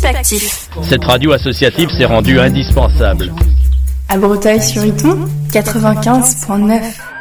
Actif. Cette radio associative s'est rendue indispensable. À Breteuil-sur-Iton, 95.9.